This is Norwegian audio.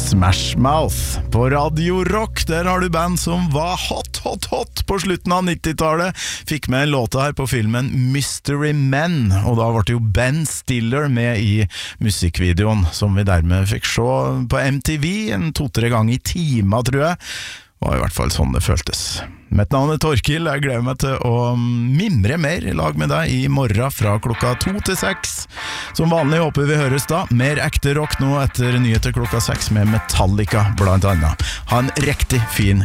Smash Mouth på Radio Rock. Der har du band som var hot på slutten av 90-tallet. Fikk med en låta her på filmen Mystery Men, og da var det jo Ben Stiller med i musikkvideoen, som vi dermed fikk se på MTV en 2-3 ganger i timen, tror jeg. Var i hvert fall sånn det føltes. Mitt navn er Torkil, jeg gleder meg til å mimre mer i lag med deg i morgen fra klokka 2 til 6. Som vanlig håper vi høres da. Mer ekte rock nå etter nyheter klokka 6 med Metallica blant annet. Ha en riktig fin